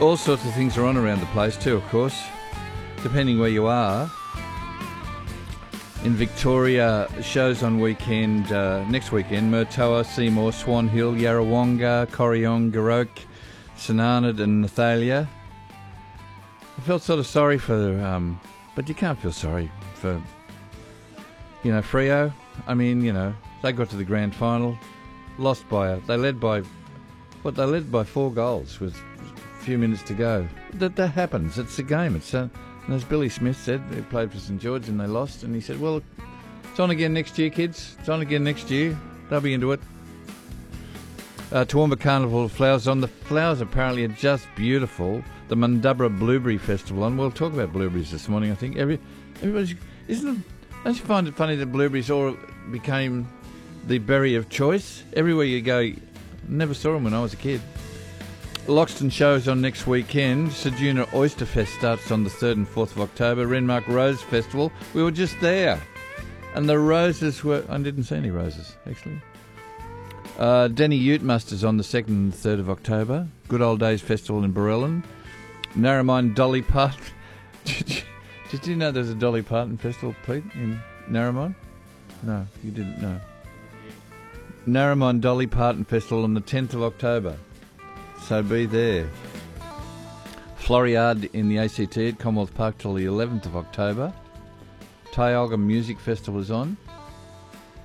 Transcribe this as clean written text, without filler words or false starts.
All sorts of things are on around the place too, of course, depending where you are. In Victoria, shows on weekend, next weekend, Murtoa, Seymour, Swan Hill, Yarrawonga, Corryong, Garoke, Sanarned and Nathalia. I felt sort of sorry for, but you can't feel sorry for, Freo. I mean, they got to the grand final, they led by 4 goals with a few minutes to go. That happens. It's a game. And as Billy Smith said, he played for St George and they lost, and he said, well, it's on again next year, kids. It's on again next year. They'll be into it. Toowoomba Carnival of Flowers on. The flowers apparently are just beautiful. The Mundubra Blueberry Festival on. We'll talk about blueberries this morning, I think. Everybody's... Don't you find it funny that blueberries all became the berry of choice? Everywhere you go, never saw them when I was a kid. Loxton shows on next weekend. Ceduna Oyster Fest starts on the 3rd and 4th of October. Renmark Rose Festival. We were just there. And the roses were... I didn't see any roses, actually. Denny Ute Musters on the 2nd and 3rd of October. Good Old Days Festival in Barellan. Narromine Dolly Parton. Did you know there's a Dolly Parton Festival, Pete, in Narromine? No, you didn't know. Narromine Dolly Parton Festival on the 10th of October. So be there. Floriade in the ACT at Commonwealth Park till the 11th of October. Tioga Music Festival is on.